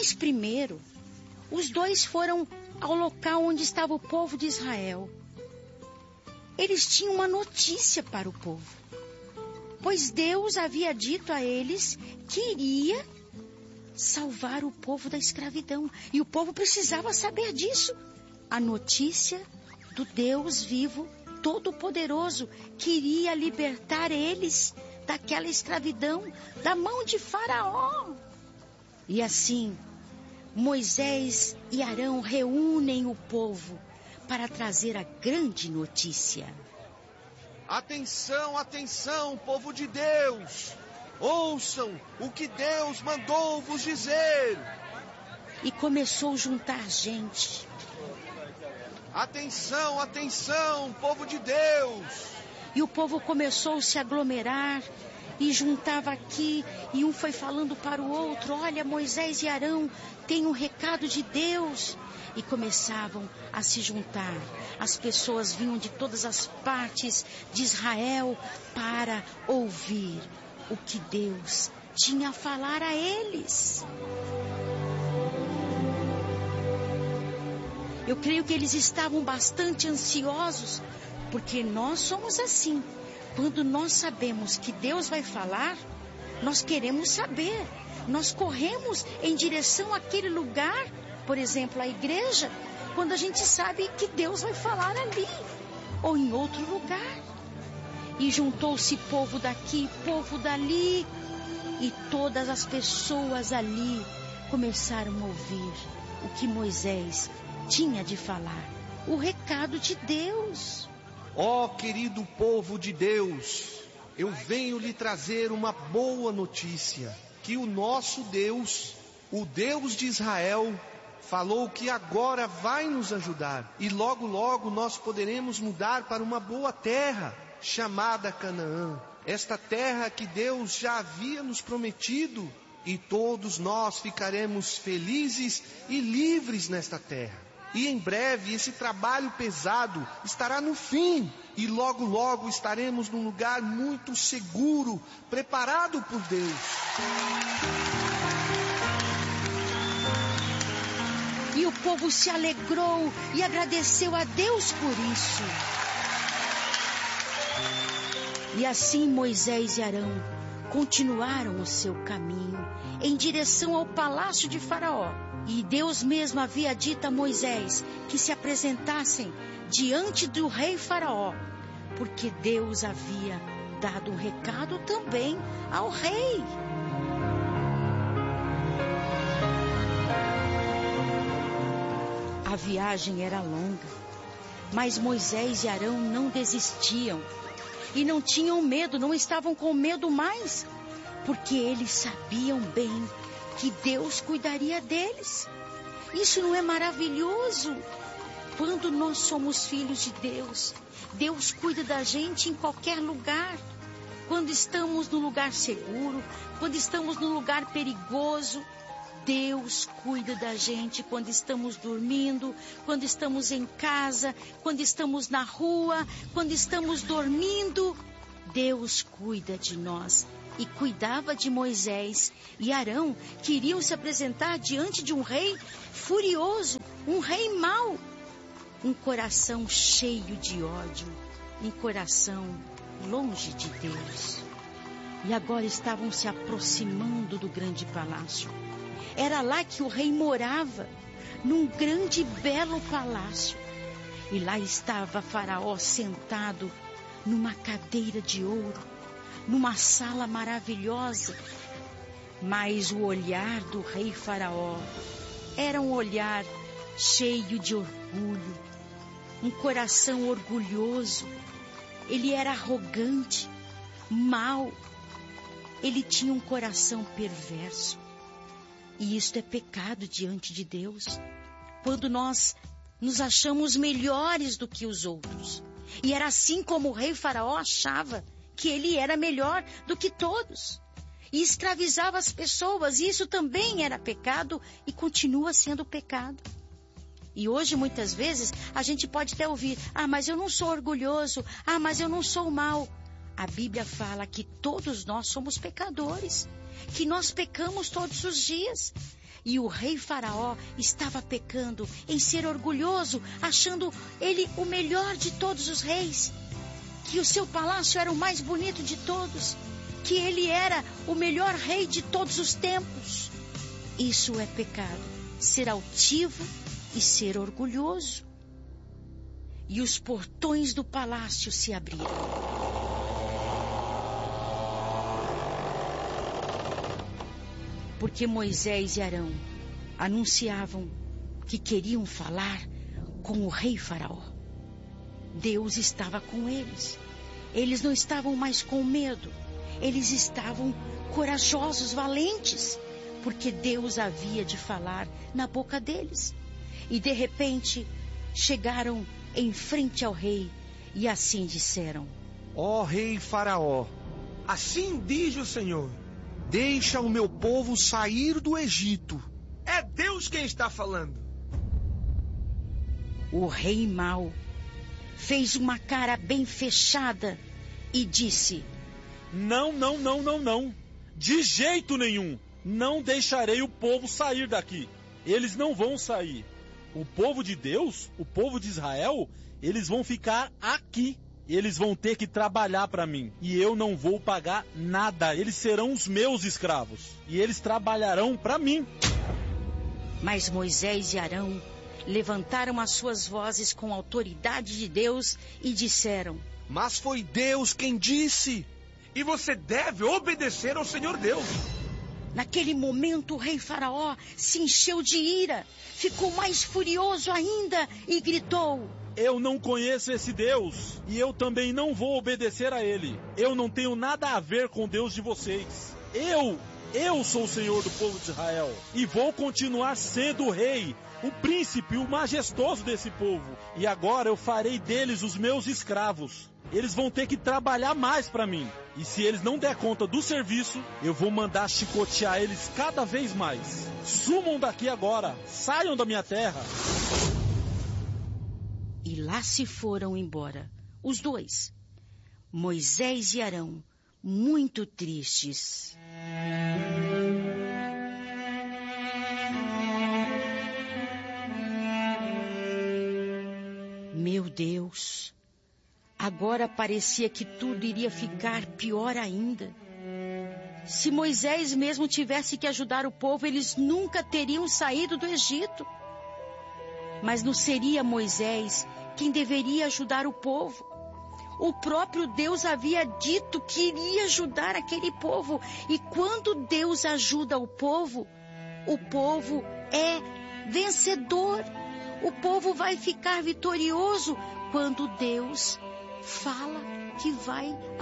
Mas primeiro, os dois foram ao local onde estava o povo de Israel. Eles tinham uma notícia para o povo, pois Deus havia dito a eles que iria salvar o povo da escravidão. E o povo precisava saber disso. A notícia do Deus vivo, todo-poderoso, que iria libertar eles daquela escravidão, da mão de Faraó. E assim, Moisés e Arão reúnem o povo para trazer a grande notícia. Atenção, atenção, povo de Deus! Ouçam o que Deus mandou vos dizer! E começou a juntar gente. Atenção, atenção, povo de Deus! E o povo começou a se aglomerar e juntava aqui, e um foi falando para o outro: olha, Moisés e Arão têm um recado de Deus. E começavam a se juntar. As pessoas vinham de todas as partes de Israel para ouvir o que Deus tinha a falar a eles. Eu creio que eles estavam bastante ansiosos, porque nós somos assim. Quando nós sabemos que Deus vai falar, nós queremos saber. Nós corremos em direção àquele lugar, por exemplo, a igreja, quando a gente sabe que Deus vai falar ali ou em outro lugar. E juntou-se povo daqui, povo dali, e todas as pessoas ali começaram a ouvir o que Moisés tinha de falar, o recado de Deus. Ó querido povo de Deus, eu venho lhe trazer uma boa notícia, que o nosso Deus, o Deus de Israel, falou que agora vai nos ajudar, e logo logo nós poderemos mudar para uma boa terra, chamada Canaã. Esta terra que Deus já havia nos prometido, e todos nós ficaremos felizes e livres nesta terra. E em breve esse trabalho pesado estará no fim, e logo logo estaremos num lugar muito seguro, preparado por Deus. E o povo se alegrou e agradeceu a Deus por isso. E assim Moisés e Arão continuaram o seu caminho em direção ao palácio de Faraó. E Deus mesmo havia dito a Moisés que se apresentassem diante do rei Faraó, porque Deus havia dado um recado também ao rei. A viagem era longa, mas Moisés e Arão não desistiam e não tinham medo, não estavam com medo mais, porque eles sabiam bem que Deus cuidaria deles. Isso não é maravilhoso? Quando nós somos filhos de Deus, Deus cuida da gente em qualquer lugar. Quando estamos num lugar seguro, quando estamos num lugar perigoso, Deus cuida da gente quando estamos dormindo, quando estamos em casa, quando estamos na rua, quando estamos dormindo. Deus cuida de nós e cuidava de Moisés e Arão, que iriam se apresentar diante de um rei furioso, um rei mau, um coração cheio de ódio, um coração longe de Deus. E agora estavam se aproximando do grande palácio. Era lá que o rei morava, num grande e belo palácio. E lá estava Faraó sentado numa cadeira de ouro, numa sala maravilhosa. Mas o olhar do rei Faraó era um olhar cheio de orgulho, um coração orgulhoso. Ele era arrogante, mau. Ele tinha um coração perverso. E isto é pecado diante de Deus, quando nós nos achamos melhores do que os outros. E era assim como o rei Faraó achava que ele era melhor do que todos. E escravizava as pessoas, e isso também era pecado e continua sendo pecado. E hoje, muitas vezes, a gente pode até ouvir: ah, mas eu não sou orgulhoso, ah, mas eu não sou mau. A Bíblia fala que todos nós somos pecadores, que nós pecamos todos os dias. E o rei Faraó estava pecando em ser orgulhoso, achando ele o melhor de todos os reis, que o seu palácio era o mais bonito de todos, que ele era o melhor rei de todos os tempos. Isso é pecado, ser altivo e ser orgulhoso. E os portões do palácio se abriram. Porque Moisés e Arão anunciavam que queriam falar com o rei Faraó. Deus estava com eles. Eles não estavam mais com medo. Eles estavam corajosos, valentes, porque Deus havia de falar na boca deles. E de repente chegaram em frente ao rei e assim disseram: Ó rei Faraó, assim diz o Senhor: deixa o meu povo sair do Egito. É Deus quem está falando. O rei mau fez uma cara bem fechada e disse: Não. De jeito nenhum. Não deixarei o povo sair daqui. Eles não vão sair. O povo de Deus, o povo de Israel, eles vão ficar aqui. Eles vão ter que trabalhar para mim. E eu não vou pagar nada. Eles serão os meus escravos. E eles trabalharão para mim. Mas Moisés e Arão levantaram as suas vozes com a autoridade de Deus e disseram: Mas foi Deus quem disse. E você deve obedecer ao Senhor Deus. Naquele momento o rei Faraó se encheu de ira, ficou mais furioso ainda e gritou: Eu não conheço esse Deus, e eu também não vou obedecer a ele. Eu não tenho nada a ver com o Deus de vocês. Eu sou o Senhor do povo de Israel, e vou continuar sendo o rei, o príncipe, o majestoso desse povo. E agora eu farei deles os meus escravos. Eles vão ter que trabalhar mais para mim. E se eles não der conta do serviço, eu vou mandar chicotear eles cada vez mais. Sumam daqui agora, saiam da minha terra. E lá se foram embora, os dois, Moisés e Arão, muito tristes. Meu Deus, agora parecia que tudo iria ficar pior ainda. Se Moisés mesmo tivesse que ajudar o povo, eles nunca teriam saído do Egito. Mas não seria Moisés quem deveria ajudar o povo. O próprio Deus havia dito que iria ajudar aquele povo. E quando Deus ajuda o povo é vencedor. O povo vai ficar vitorioso quando Deus fala que vai